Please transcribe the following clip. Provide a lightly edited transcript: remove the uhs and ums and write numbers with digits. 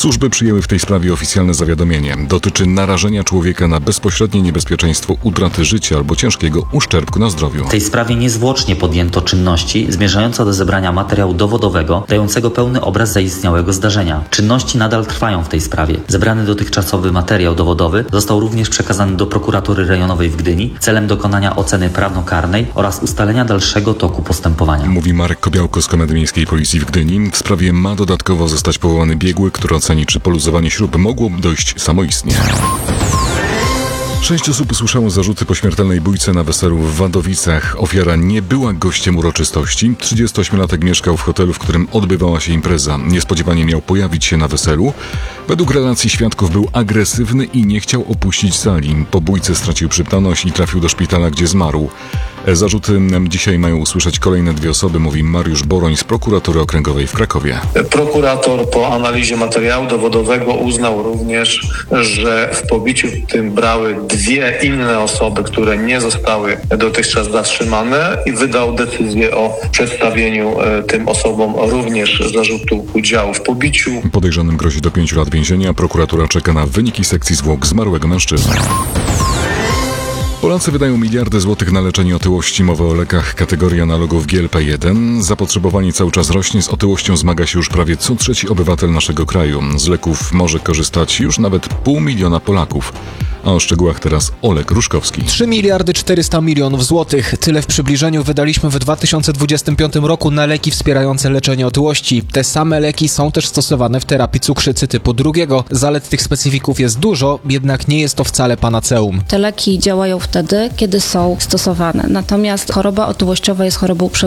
Służby przyjęły w tej sprawie oficjalne zawiadomienie. Dotyczy narażenia człowieka na bezpośrednie niebezpieczeństwo utraty życia albo ciężkiego uszczerbku na zdrowiu. W tej sprawie niezwłocznie podjęto czynności zmierzające do zebrania materiału dowodowego dającego pełny obraz zaistniałego zdarzenia. Czynności nadal trwają w tej sprawie. Zebrany dotychczasowy materiał dowodowy został również przekazany do prokuratury rejonowej w Gdyni celem dokonania oceny prawnokarnej oraz ustalenia dalszego toku postępowania. Mówi Marek Kobiałko z Komendy Miejskiej Policji w Gdyni. W sprawie ma dodatkowo zostać powołany biegły, który oceni, czy poluzowanie śrub mogło dojść samoistnie. 6 osób usłyszało zarzuty po śmiertelnej bójce na weselu w Wadowicach. Ofiara nie była gościem uroczystości. 38-latek mieszkał w hotelu, w którym odbywała się impreza. Niespodziewanie miał pojawić się na weselu. Według relacji świadków był agresywny i nie chciał opuścić sali. Po bójce stracił przytomność i trafił do szpitala, gdzie zmarł. Zarzuty dzisiaj mają usłyszeć kolejne 2 osoby, mówi Mariusz Boroń z prokuratury okręgowej w Krakowie. Prokurator po analizie materiału dowodowego uznał również, że w pobiciu tym brały 2 inne osoby, które nie zostały dotychczas zatrzymane, i wydał decyzję o przedstawieniu tym osobom również zarzutu udziału w pobiciu. Podejrzanym grozi do 5 lat więzienia. Prokuratura czeka na wyniki sekcji zwłok zmarłego mężczyzny. Polacy wydają miliardy złotych na leczenie otyłości. Mowa o lekach kategorii analogów GLP-1. Zapotrzebowanie cały czas rośnie. Z otyłością zmaga się już prawie co 3 obywatel naszego kraju. Z leków może korzystać już nawet 500 000 Polaków. A o szczegółach teraz Oleg Ruszkowski. 3 miliardy 400 milionów złotych. Tyle w przybliżeniu wydaliśmy w 2025 roku na leki wspierające leczenie otyłości. Te same leki są też stosowane w terapii cukrzycy typu 2. Zalet tych specyfików jest dużo, jednak nie jest to wcale panaceum. Te leki działają wtedy, kiedy są stosowane. Natomiast choroba otyłościowa jest chorobą przewlekłą.